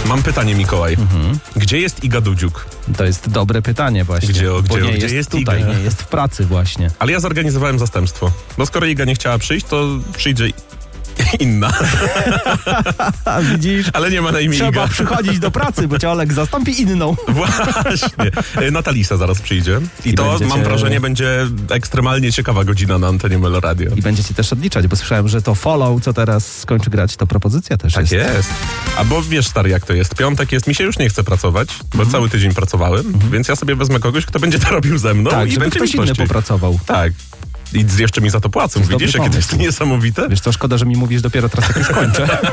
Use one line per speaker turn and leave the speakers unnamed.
Mam pytanie, Mikołaj. Gdzie jest Iga Dudziuk?
To jest dobre pytanie właśnie.
Gdzie
jest
Iga?
tutaj, nie jest w pracy właśnie.
Ale ja zorganizowałem zastępstwo. Bo skoro Iga nie chciała przyjść, to przyjdzie inna.
A widzisz?
Ale nie ma na imię
Trzeba
Iga.
przychodzić do pracy, bo cię Olek zastąpi inną.
Właśnie. Natalisa zaraz przyjdzie. I to,
będziecie...
mam wrażenie, będzie ekstremalnie ciekawa godzina na antenie Melo Radio.
I będziecie też odliczać, bo słyszałem, że to Follow, co teraz skończy grać, to propozycja też
Tak
jest.
jest. A bo wiesz, stary, jak to jest. Piątek jest, mi się już nie chce pracować, bo cały tydzień pracowałem, więc ja sobie wezmę kogoś, kto będzie to robił ze mną
Tak,
i
żeby
będzie
ktoś
mi
inny
prościej.
popracował.
Tak. I jeszcze mi za to płacą.
jest
Widzisz,
dobry
jakie to jest
pomysł.
niesamowite?
Wiesz co, szkoda, że mi mówisz dopiero teraz, jak już kończę.